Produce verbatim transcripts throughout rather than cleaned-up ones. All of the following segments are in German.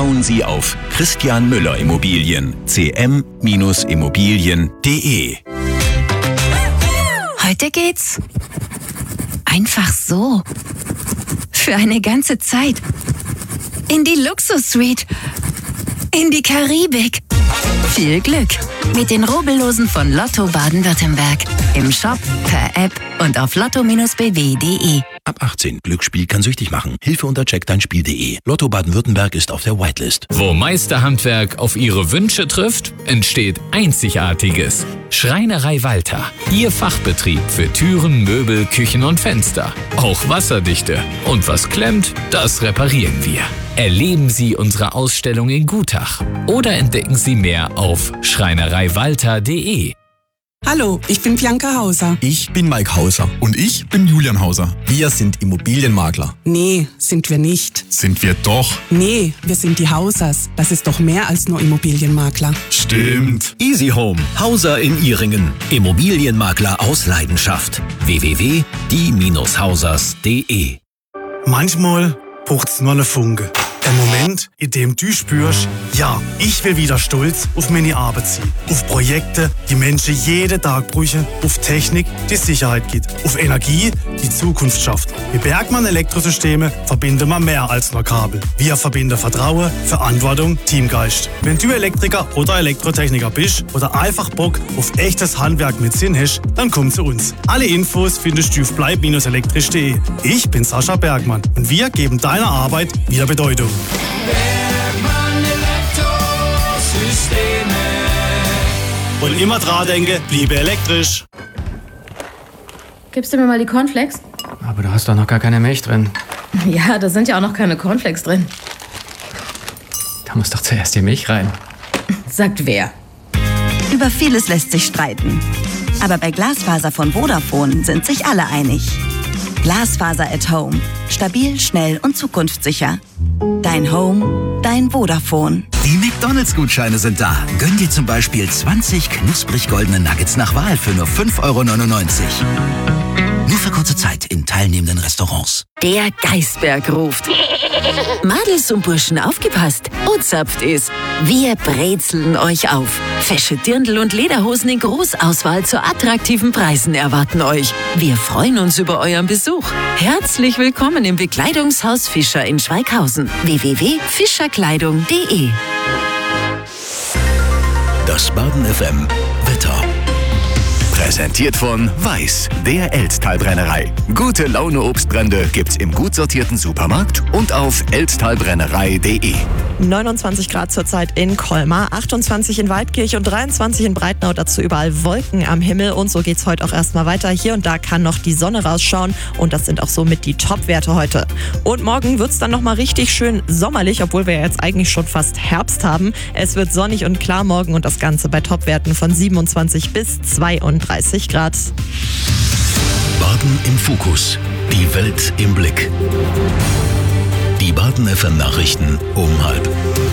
Schauen Sie auf Christian Müller Immobilien, c m Bindestrich immobilien punkt de. Heute geht's einfach so. Für eine ganze Zeit. In die Luxus-Suite. In die Karibik. Viel Glück mit den Rubbellosen von Lotto Baden-Württemberg. Im Shop, per App und auf lotto Bindestrich b w punkt de. Ab achtzehn. Glücksspiel kann süchtig machen. Hilfe unter check dein spiel punkt de. Lotto Baden-Württemberg ist auf der Whitelist. Wo Meisterhandwerk auf Ihre Wünsche trifft, entsteht Einzigartiges. Schreinerei Walter. Ihr Fachbetrieb für Türen, Möbel, Küchen und Fenster. Auch wasserdichte. Und was klemmt, das reparieren wir. Erleben Sie unsere Ausstellung in Gutach oder entdecken Sie mehr auf schreinerei walter punkt de. Hallo, ich bin Bianca Hauser. Ich bin Mike Hauser. Und ich bin Julian Hauser. Wir sind Immobilienmakler. Nee, sind wir nicht. Sind wir doch. Nee, wir sind die Hausers. Das ist doch mehr als nur Immobilienmakler. Stimmt. Easy Home, Hauser in Ihringen. Immobilienmakler aus Leidenschaft. w w w punkt die Bindestrich hausers punkt de. Manchmal braucht's nur eine Funke. Ein Moment, in dem du spürst, ja, ich will wieder stolz auf meine Arbeit sein. Auf Projekte, die Menschen jeden Tag brauchen. Auf Technik, die Sicherheit gibt. Auf Energie, die Zukunft schafft. Mit Bergmann Elektrosysteme verbinden wir mehr als nur Kabel. Wir verbinden Vertrauen, Verantwortung, Teamgeist. Wenn du Elektriker oder Elektrotechniker bist oder einfach Bock auf echtes Handwerk mit Sinn hast, dann komm zu uns. Alle Infos findest du auf bleib Bindestrich elektrisch punkt de. Ich bin Sascha Bergmann und wir geben deiner Arbeit wieder Bedeutung. Bergmann Elektrosysteme. Und immer dran denke, bliebe elektrisch. Gibst du mir mal die Cornflakes? Aber da hast doch noch gar keine Milch drin. Ja, da sind ja auch noch keine Cornflakes drin. Da muss doch zuerst die Milch rein. Sagt wer? Über vieles lässt sich streiten. Aber bei Glasfaser von Vodafone sind sich alle einig. Glasfaser at Home. Stabil, schnell und zukunftssicher. Dein Home, dein Vodafone. Die McDonalds-Gutscheine sind da. Gönn dir zum Beispiel zwanzig knusprig goldene Nuggets nach Wahl für nur fünf Euro neunundneunzig. Nur für kurze Zeit in teilnehmenden Restaurants. Der Geisberg ruft. Madels und Burschen, aufgepasst. Ozapft ist. Wir brezeln euch auf. Fesche Dirndl und Lederhosen in Großauswahl zu attraktiven Preisen erwarten euch. Wir freuen uns über euren Besuch. Herzlich willkommen im Bekleidungshaus Fischer in Schweighausen. w w w punkt fischerkleidung punkt de. Das Baden F M Wetter. Präsentiert von Weiß, der Elsttalbrennerei. Gute Laune Obstbrände gibt's im gut sortierten Supermarkt und auf elsttalbrennerei punkt de. neunundzwanzig Grad zurzeit in Colmar, achtundzwanzig in Waldkirch und dreiundzwanzig in Breitnau. Dazu überall Wolken am Himmel. Und so geht's heute auch erstmal weiter. Hier und da kann noch die Sonne rausschauen. Und das sind auch somit die Top-Werte heute. Und morgen wird's dann nochmal richtig schön sommerlich, obwohl wir jetzt eigentlich schon fast Herbst haben. Es wird sonnig und klar morgen und das Ganze bei Top-Werten von siebenundzwanzig bis zweiunddreißig Grad. Baden im Fokus. Die Welt im Blick. Die Baden F M Nachrichten um halb.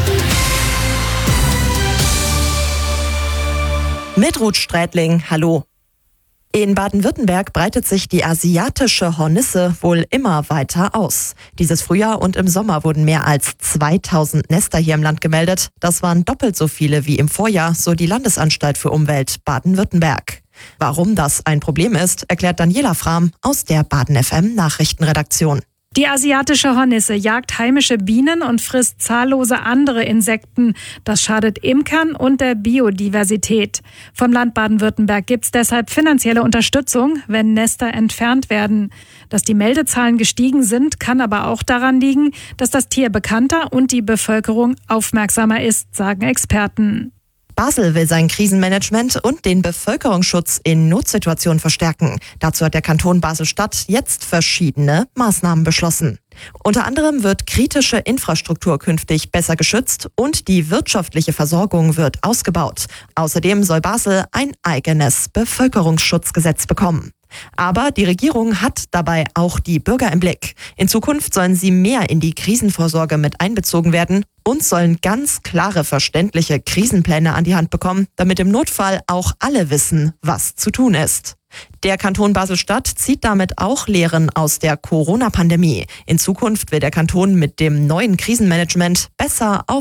Mit Ruth Strätling, hallo. In Baden-Württemberg breitet sich die asiatische Hornisse wohl immer weiter aus. Dieses Frühjahr und im Sommer wurden mehr als zweitausend Nester hier im Land gemeldet. Das waren doppelt so viele wie im Vorjahr, so die Landesanstalt für Umwelt Baden-Württemberg. Warum das ein Problem ist, erklärt Daniela Frahm aus der Baden F M Nachrichtenredaktion. Die asiatische Hornisse jagt heimische Bienen und frisst zahllose andere Insekten. Das schadet Imkern und der Biodiversität. Vom Land Baden-Württemberg gibt es deshalb finanzielle Unterstützung, wenn Nester entfernt werden. Dass die Meldezahlen gestiegen sind, kann aber auch daran liegen, dass das Tier bekannter und die Bevölkerung aufmerksamer ist, sagen Experten. Basel will sein Krisenmanagement und den Bevölkerungsschutz in Notsituationen verstärken. Dazu hat der Kanton Basel-Stadt jetzt verschiedene Maßnahmen beschlossen. Unter anderem wird kritische Infrastruktur künftig besser geschützt und die wirtschaftliche Versorgung wird ausgebaut. Außerdem soll Basel ein eigenes Bevölkerungsschutzgesetz bekommen. Aber die Regierung hat dabei auch die Bürger im Blick. In Zukunft sollen sie mehr in die Krisenvorsorge mit einbezogen werden und sollen ganz klare, verständliche Krisenpläne an die Hand bekommen, damit im Notfall auch alle wissen, was zu tun ist. Der Kanton Basel-Stadt zieht damit auch Lehren aus der Corona-Pandemie. In Zukunft will der Kanton mit dem neuen Krisenmanagement besser auf